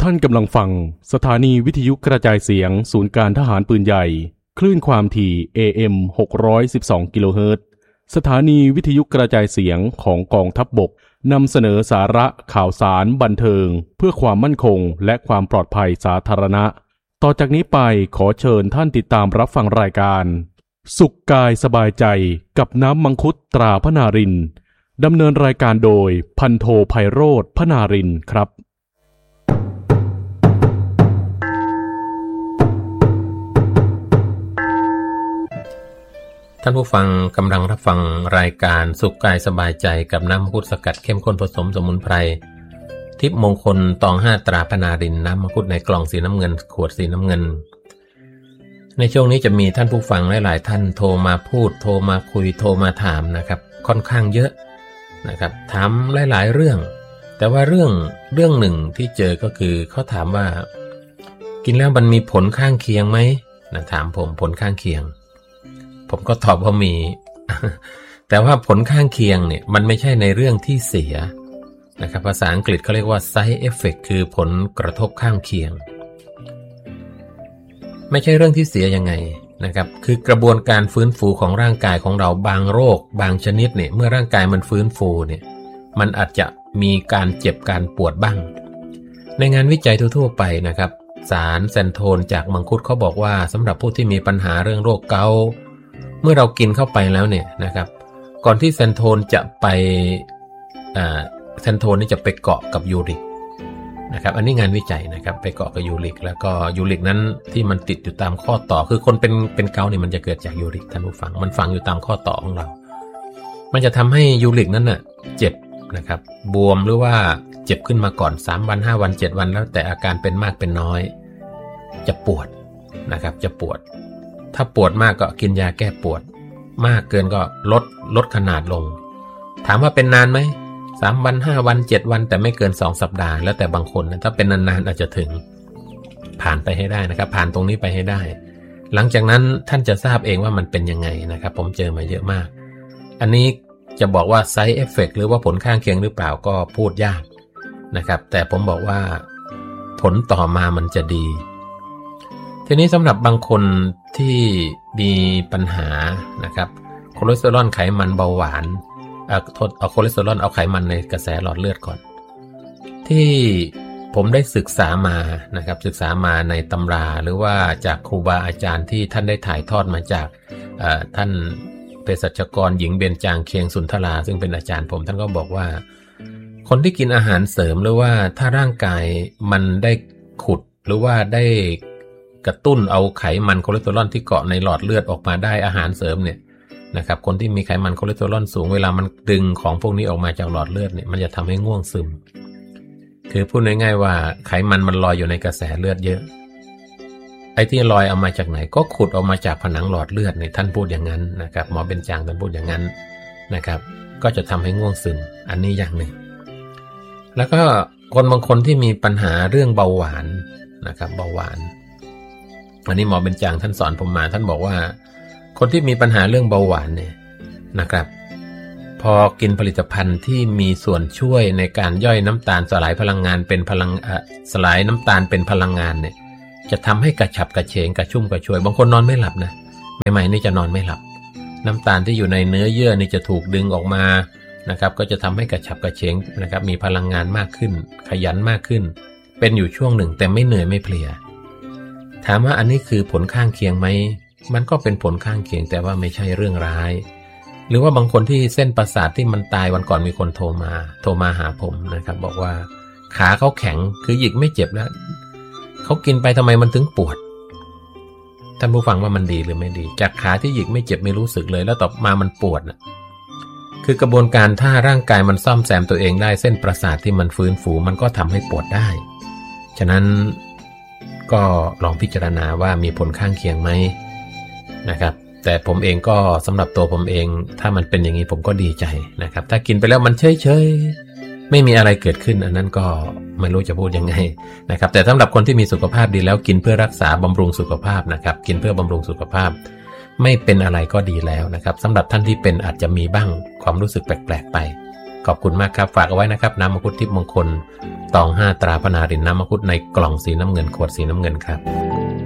ท่านกำลังฟังสถานีวิทยุกระจายเสียงศูนย์การทหารปืนใหญ่คลื่นความถี่ AM 612 กิโลเฮิรตซ์ สถานีวิทยุกระจายเสียงของกองทัพบกนำเสนอสาระข่าวสารบันเทิงเพื่อความมั่นคงและความปลอดภัยสาธารณะต่อจากนี้ไปขอเชิญท่านติดตามรับฟังรายการสุขกายสบายใจกับน้ำมังคุดตราพนารินดำเนินรายการโดยพันโทไพโรจน์พนารินครับท่านผู้ฟังกำลังรับฟังรายการสุขกายสบายใจกับน้ำมังคุดสกัดเข้มข้นผสมสมุนไพรทิพย์มงคลตอง5ตราพนารินน้ำมังคุดในกล่องสีน้ำเงินขวดสีน้ำเงินในช่วงนี้จะมีท่านผู้ฟังหลายๆท่านโทรมาพูดโทรมาคุยโทรมาถามนะครับค่อนข้างเยอะนะครับถามหลายๆเรื่องแต่ว่าเรื่องหนึ่งที่เจอก็คือเขาถามว่ากินแล้วมันมีผลข้างเคียงไหมนะถามผมผลข้างเคียงผมก็ตอบว่ามี แต่ว่าผลข้างเคียงเนี่ยมันไม่ใช่ในเรื่องที่เสียนะครับภาษาอังกฤษเขาเรียกว่า side effect คือผลกระทบข้างเคียงไม่ใช่เรื่องที่เสียยังไงนะครับคือกระบวนการฟื้นฟูของร่างกายของเราบางโรคบางชนิดเนี่ยเมื่อร่างกายมันฟื้นฟูเนี่ยมันอาจจะมีการเจ็บการปวดบ้างในงานวิจัยทั่วๆไปนะครับสารแซนโทนจากมังคุดเขาบอกว่าสำหรับผู้ที่มีปัญหาเรื่องโรคเกาต์เมื่อเรากินเข้าไปแล้วเนี่ยนะครับก่อนที่แซนโทนจะไปแซนโทนนี่จะไปเกาะกับยูริกนะครับอันนี้งานวิจัยนะครับไปเกาะกับยูริกแล้วก็ยูริกนั้นที่มันติดอยู่ตามข้อต่อคือคนเป็นเกาต์เนี่ยมันจะเกิดจากยูริกท่านผู้ฟังมันฝังอยู่ตามข้อต่อของเรามันจะทำให้ยูริกนั้นน่ะเจ็บนะครับบวมหรือว่าเจ็บขึ้นมาก่อน3วัน5วัน7วันแล้วแต่อาการเป็นมากเป็นน้อยจะปวดนะครับจะปวดถ้าปวดมากก็กินยาแก้ปวดมากเกินก็ลดขนาดลงถามว่าเป็นนานไหม3วัน5วัน7วันแต่ไม่เกิน2สัปดาห์แล้วแต่บางคนนะถ้าเป็นนานๆอาจจะถึงผ่านไปให้ได้นะครับผ่านตรงนี้ไปให้ได้หลังจากนั้นท่านจะทราบเองว่ามันเป็นยังไงนะครับผมเจอมาเยอะมากอันนี้จะบอกว่า side effect หรือว่าผลข้างเคียงหรือเปล่าก็พูดยากนะครับแต่ผมบอกว่าผลต่อมามันจะดีทีนี้สำหรับบางคนที่มีปัญหานะครับคอเลสเตอรอลไขมันเบาหวานเอาคอเลสเตอรอลเอาไขมันในกระแสหลอดเลือดก่อนที่ผมได้ศึกษามานะครับศึกษามาในตำราหรือว่าจากครูบาอาจารย์ที่ท่านได้ถ่ายทอดมาจากท่านเภสัชกรหญิงเบญจางเคียงสุนทราซึ่งเป็นอาจารย์ผมท่านก็บอกว่าคนที่กินอาหารเสริมหรือว่าถ้าร่างกายมันได้ขุดหรือว่าได้กระตุ้นเอาไขมันคอเลสเตอรอลที่เกาะในหลอดเลือดออกมาได้อาหารเสริมเนี่ยนะครับคนที่มีไขมันคอเลสเตอรอลสูงเวลามันดึงของพวกนี้ออกมาจากหลอดเลือดเนี่ยมันจะทำให้ง่วงซึมคือพูดง่ายๆว่าไขมันลอยอยู่ในกระแสเลือดเยอะไอ้ที่ลอยเอามาจากไหนก็ขุดออกมาจากผนังหลอดเลือดเนี่ยท่านพูดอย่างนั้นนะครับหมอเบญจางท่านพูดอย่างนั้นนะครับก็จะทำให้ง่วงซึมอันนี้อย่างหนึ่งแล้วก็คนบางคนที่มีปัญหาเรื่องเบาหวานนะครับเบาหวานอันนี้หมอเบญจางท่านสอนผมมาท่านบอกว่าคนที่มีปัญหาเรื่องเบาหวานเนี่ยนะครับพอกินผลิตภัณฑ์ที่มีส่วนช่วยในการย่อยน้ำตาลสลายพลังงานเป็นสลายน้ำตาลเป็นพลังงานเนี่ยจะทำให้กระฉับกระเฉงกระชุ่มกระชวยบางคนนอนไม่หลับนะใหม่ๆนี่จะนอนไม่หลับน้ำตาลที่อยู่ในเนื้อเยื่อนี่จะถูกดึงออกมานะครับก็จะทำให้กระฉับกระเฉงนะครับมีพลังงานมากขึ้นขยันมากขึ้นเป็นอยู่ช่วงหนึ่งแต่ไม่เหนื่อยไม่เพลียถามว่าอันนี้คือผลข้างเคียงไหมมันก็เป็นผลข้างเคียงแต่ว่าไม่ใช่เรื่องร้ายหรือว่าบางคนที่เส้นประสาทที่มันตายวันก่อนมีคนโทรมาหาผมนะครับบอกว่าขาเขาแข็งคือหยิกไม่เจ็บแล้วเขากินไปทำไมมันถึงปวดท่านผู้ฟังว่ามันดีหรือไม่ดีจากขาที่หยิกไม่เจ็บไม่รู้สึกเลยแล้วต่อมามันปวดนะคือกระบวนการถ้าร่างกายมันซ่อมแซมตัวเองได้เส้นประสาทที่มันฟื้นฟูมันก็ทำให้ปวดได้ฉะนั้นก็ลองพิจารณาว่ามีผลข้างเคียงไหมนะครับแต่ผมเองก็สำหรับตัวผมเองถ้ามันเป็นอย่างนี้ผมก็ดีใจนะครับถ้ากินไปแล้วมันเฉยๆไม่มีอะไรเกิดขึ้นอันนั้นก็ไม่รู้จะพูดยังไงนะครับแต่สำหรับคนที่มีสุขภาพดีแล้วกินเพื่อรักษาบำรุงสุขภาพนะครับกินเพื่อบำรุงสุขภาพไม่เป็นอะไรก็ดีแล้วนะครับสำหรับท่านที่เป็นอาจจะมีบ้างความรู้สึกแปลกๆไปขอบคุณมากครับฝากเอาไว้นะครับน้ำมังคุดทิพย์มงคลตอง5ตราพนารินน้ำมังคุดในกล่องสีน้ำเงินขวดสีน้ำเงินครับ